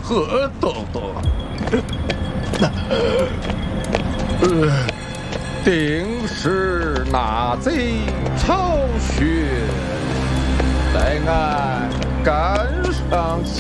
何等的？定是纳贼巢穴，待俺